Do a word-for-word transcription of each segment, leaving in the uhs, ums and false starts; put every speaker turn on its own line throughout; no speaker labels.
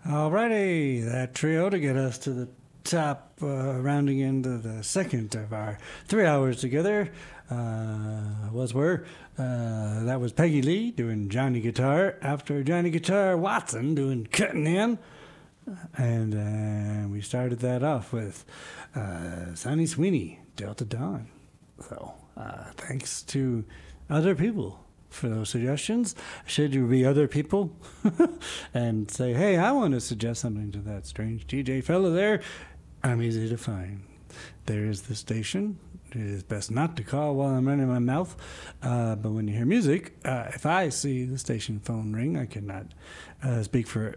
Alrighty, that trio to get us to the top, uh, rounding into the second of our three hours together, uh, was where uh, that was Peggy Lee doing Johnny Guitar, after Johnny Guitar, Watson doing Cutting In, and uh, we started that off with uh, Sonny Sweeney, Delta Dawn. So, uh, thanks to other people for those suggestions. Should you be other people and say, hey, I want to suggest something to that strange D J fella there, I'm easy to find. There is the station. It is best not to call while I'm running my mouth. Uh, but when you hear music, uh, if I see the station phone ring, I cannot uh, speak for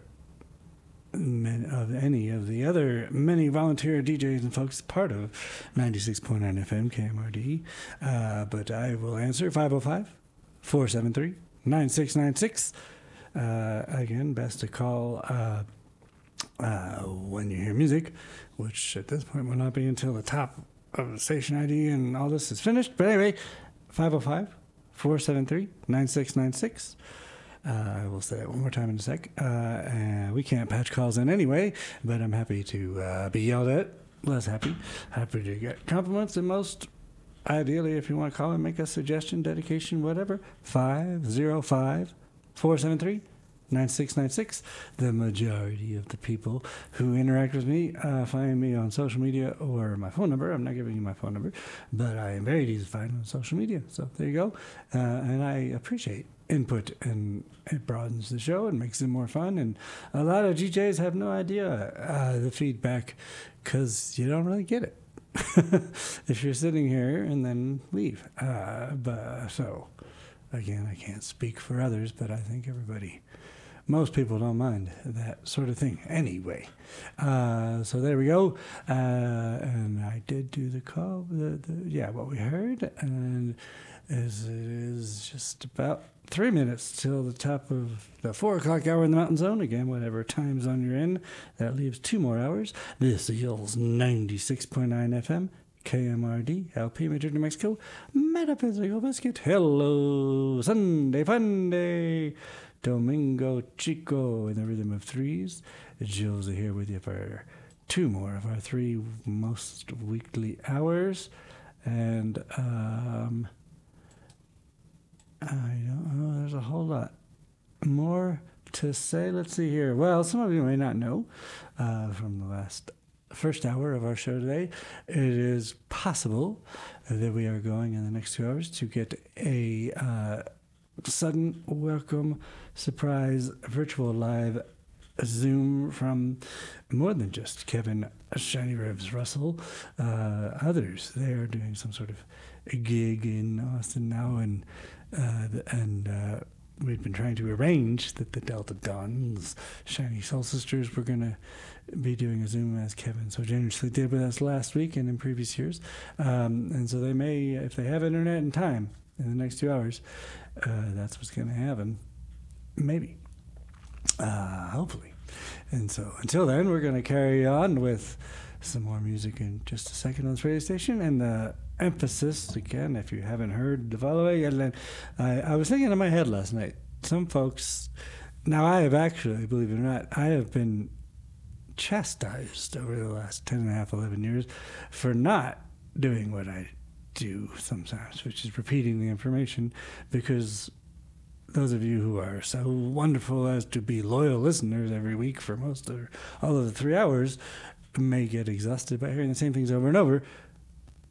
many of any of the other many volunteer D Js and folks part of ninety-six point nine F M K M R D. Uh, but I will answer five oh five, four seven three, nine six nine six. Uh, again, best to call uh, uh, when you hear music, which at this point will not be until the top of the station I D and all this is finished. But anyway, five oh five, four seven three, nine six nine six. Uh, I will say that one more time in a sec. Uh, and we can't patch calls in anyway, but I'm happy to uh, be yelled at. Less happy. Happy to get compliments, and most ideally, if you want to call and make a suggestion, dedication, whatever, five oh five, four seven three, nine six nine six. The majority of the people who interact with me uh, find me on social media or my phone number. I'm not giving you my phone number, but I am very easy to find on social media. So there you go. Uh, and I appreciate input, and it broadens the show and makes it more fun. And a lot of D Js have no idea uh, the feedback because you don't really get it if you're sitting here and then leave. Uh, but so again, I can't speak for others, but I think everybody, most people don't mind that sort of thing anyway. Uh, so there we go. Uh, and I did do the call, the, the, yeah, what we heard, and is it is just about three minutes till the top of the four o'clock hour in the Mountain Zone. Again, whatever time zone you're in, that leaves two more hours. This is ninety-six point nine F M, K M R D, L P, Madrid, New Mexico, Metaphysical Biscuit. Hello, Sunday Fun Day, Domingo Chico in the rhythm of threes. Jules here with you for two more of our three most weekly hours. And, um... I don't know. There's a whole lot more to say. Let's see here. Well, some of you may not know uh, from the last first hour of our show today. It is possible that we are going in the next two hours to get a uh, sudden welcome surprise virtual live Zoom from more than just Kevin Shiny Revs Russell. Uh, others, they are doing some sort of a gig in Austin now, and Uh, and uh, we'd been trying to arrange that the Delta Dawn's Shiny Soul Sisters were going to be doing a Zoom, as Kevin so generously did with us last week and in previous years. Um, and so they may, if they have internet and time in the next two hours, uh, that's what's going to happen. Maybe. Uh, hopefully. And so until then, we're going to carry on with some more music in just a second on this radio station. And the emphasis, again, if you haven't heard the following, and then I, I was thinking in my head last night, some folks, now I have actually, believe it or not, I have been chastised over the last ten and a half, eleven years for not doing what I do sometimes, which is repeating the information, because those of you who are so wonderful as to be loyal listeners every week for most of all of the three hours may get exhausted by hearing the same things over and over.